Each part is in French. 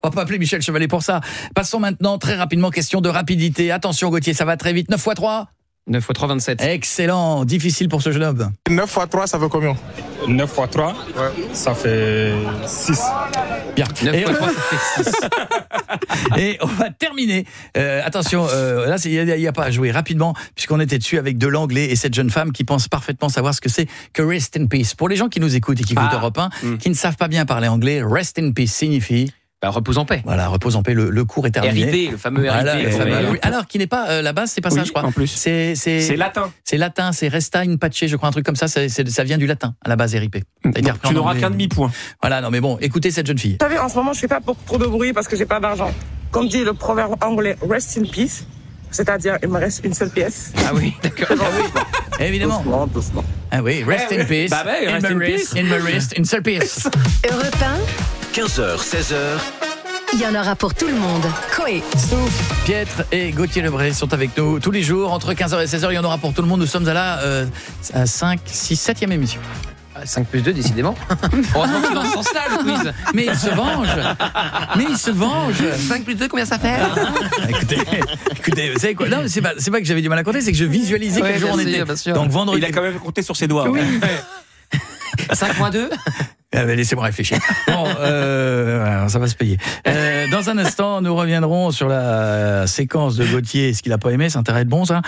On va pas appeler Michel Chevalet pour ça. Passons maintenant très rapidement, question de rapidité. Attention Gauthier, ça va très vite. 9 x 3 9 x 3, 27. Excellent, difficile pour ce jeune homme. 9 x 3, ça veut combien? 9 x 3, ça fait 6. Bien. 9 x 3, ça fait 6. Et on va terminer. Attention, là, il n'y a pas à jouer rapidement, puisqu'on était dessus avec de l'anglais et cette jeune femme qui pense parfaitement savoir ce que c'est que Rest in Peace. Pour les gens qui nous écoutent et qui écoutent Europe 1, qui ne savent pas bien parler anglais, Rest in Peace signifie... repose en paix. Voilà, repose en paix, le cours est terminé. RIP, le fameux RIP. Voilà, alors, qui n'est pas, la base, c'est pas ça, je crois. En plus. C'est latin. C'est latin, c'est resta in pace, je crois, un truc comme ça, ça vient du latin, à la base, RIP. Tu n'auras qu'un demi-point. Voilà, non, mais bon, écoutez cette jeune fille. Vous savez, en ce moment, je fais pas pour trop de bruit parce que j'ai pas d'argent. Comme dit le proverbe anglais, rest in peace, c'est-à-dire, il me reste une seule pièce. Ah oui, d'accord. Évidemment. Doucement. Ah oui, rest in peace. Bah ouais, rest in peace. In my wrist, une seule pièce. Europe 1, 15h, 16h. il y en aura pour tout le monde. Coé. Stouff, Pietre et Gauthier Lebray sont avec nous tous les jours. Entre 15h et 16h, il y en aura pour tout le monde. Nous sommes à la 5, 6, 7e émission. 5 plus 2, décidément. Heureusement qu'il est dans ce sens-là, le quiz. Mais il se venge. 5 plus 2, combien ça fait Écoutez, vous savez quoi? Non, c'est pas que j'avais du mal à compter, c'est que je visualisais quel jour on était. bien sûr. Donc vendredi. Il a quand même compté sur ses doigts. Oui. 5 moins 2 Laissez-moi réfléchir. Bon, ça va se payer. Dans un instant, nous reviendrons sur la séquence de Gauthier. Ce qu'il a pas aimé, ça intéresse de bon, ça.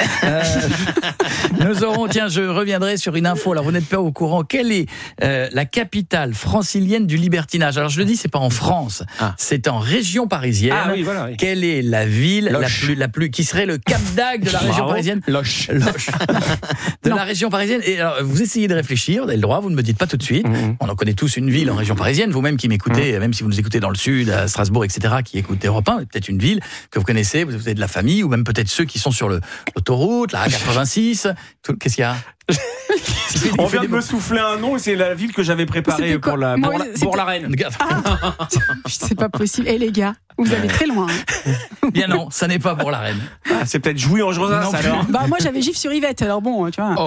Nous aurons, je reviendrai sur une info. Alors, vous n'êtes pas au courant. Quelle est la capitale francilienne du libertinage? Alors, je le dis, c'est pas en France. C'est en région parisienne. Ah oui, voilà. Oui. Quelle est la ville la plus, qui serait le Cap d'Agde de la région parisienne? Loche. De la région parisienne. Et alors, vous essayez de réfléchir, vous avez le droit, vous ne me dites pas tout de suite. On en connaît tous une ville en région parisienne, vous-même qui m'écoutez, même si vous nous écoutez dans le sud, à Strasbourg, etc., qui écoutez Europe 1, peut-être une ville que vous connaissez, vous avez de la famille, ou même peut-être ceux qui sont sur l'autoroute, la A86. Qu'est-ce qu'il y a? On vient de me souffler un nom et c'est la ville que j'avais préparée pour la reine. C'est pas possible. Et les gars, vous allez très loin. Bien non, ça n'est pas pour la reine. C'est peut-être Jouy en Josas alors. Bah moi j'avais Gif sur Yvette, alors bon, tu vois.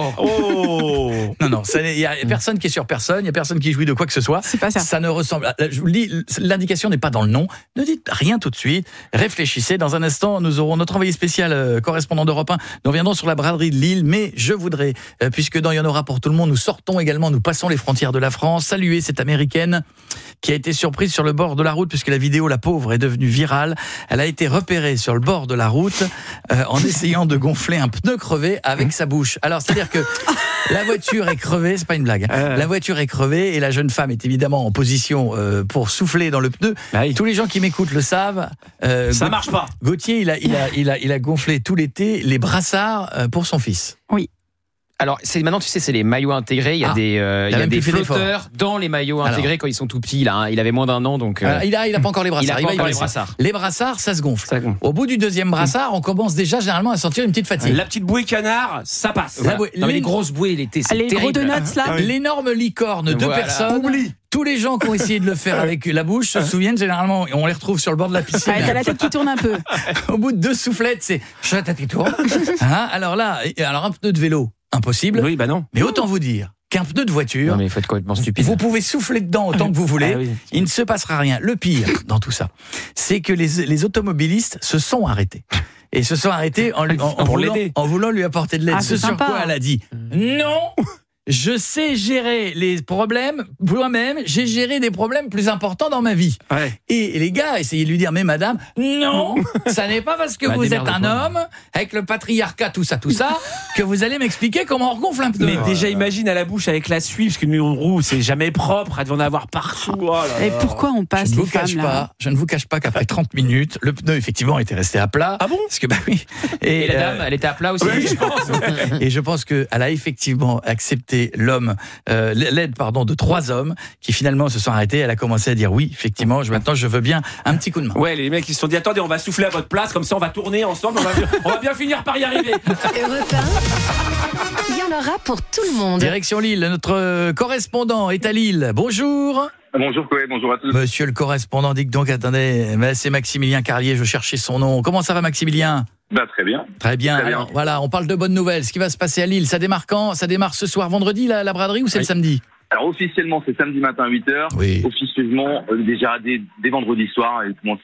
Non, il y a personne qui est sur personne, il y a personne qui jouit de quoi que ce soit. C'est pas ça. Ça ne ressemble. Je vous le dis, l'indication n'est pas dans le nom. Ne dites rien tout de suite. Réfléchissez. Dans un instant, nous aurons notre envoyé spécial correspondant d'Europe 1. Nous reviendrons sur la braderie de Lille, mais je voudrais, puisque dans Il y en aura pour tout le monde, nous sortons également, nous passons les frontières de la France, saluer cette Américaine qui a été surprise sur le bord de la route, puisque la vidéo, la pauvre, est devenue virale. Elle a été repérée sur le bord de la route en essayant de gonfler un pneu crevé avec sa bouche. Alors, c'est-à-dire que la voiture est crevée, c'est pas une blague. La voiture est crevée et la jeune femme est évidemment en position pour souffler dans le pneu. Tous les gens qui m'écoutent le savent. Ça marche pas. Gauthier, il a gonflé tout l'été les brassards pour son fils. Oui. Alors, maintenant, tu sais, c'est les maillots intégrés. Il y a des flotteurs dans les maillots intégrés quand ils sont tout petits. Là, il avait moins d'un an, donc. Il a pas encore les brassards. Les brassards, ça se gonfle. Au bout du deuxième brassard, on commence déjà généralement à sentir une petite fatigue. La petite bouée canard, ça passe. Les grosses bouées l'été, c'est les terrible. gros donuts là. L'énorme licorne de personnes. Oublie. Tous les gens qui ont essayé de le faire avec la bouche se souviennent généralement, et on les retrouve sur le bord de la piscine. T'as la tête qui tourne un peu. Au bout de 2 soufflettes, c'est la tête qui tourne. Alors là, un pneu de vélo, impossible. Oui, bah non. Mais autant vous dire qu'un pneu de voiture, non mais il faut être complètement stupide. vous pouvez souffler dedans autant que vous voulez, il ne se passera rien. Le pire dans tout ça, c'est que les automobilistes se sont arrêtés. Et se sont arrêtés en voulant lui apporter de l'aide. Ce sur quoi elle a dit non. Je sais gérer les problèmes, moi-même, j'ai géré des problèmes plus importants dans ma vie. Et les gars essayaient de lui dire, mais madame, non, ça n'est pas parce que vous êtes un homme, avec le patriarcat, tout ça, que vous allez m'expliquer comment on regonfle un pneu. Mais déjà, imagine à la bouche avec la suie, parce qu'une roue, c'est jamais propre, elle doit en avoir partout. Et pourquoi on passe les femmes là? Je ne vous cache pas qu'après 30 minutes, le pneu, effectivement, était resté à plat. Ah bon? Parce que, oui. Et la dame, elle était à plat aussi. Oui, je pense. Et je pense qu'elle a effectivement accepté l'aide de 3 hommes qui finalement se sont arrêtés. Elle a commencé à dire oui, effectivement, maintenant je veux bien un petit coup de main. Ouais, les mecs ils se sont dit attendez, on va souffler à votre place, comme ça on va tourner ensemble, on va bien finir par y arriver. Europe 1, il y en aura pour tout le monde. Direction Lille, notre correspondant est à Lille. Bonjour. Bonjour Coé, bonjour à tous. Monsieur le correspondant, dites donc, attendez, c'est Maximilien Carlier, je cherchais son nom. Comment ça va Maximilien ? Très bien. Très bien. Alors, voilà, on parle de bonnes nouvelles. Ce qui va se passer à Lille, ça démarre quand ? Ça démarre ce soir, vendredi, la braderie, ou c'est le samedi ? Alors officiellement c'est samedi matin à 8h. Oui. Officieusement déjà dès vendredi soir et commence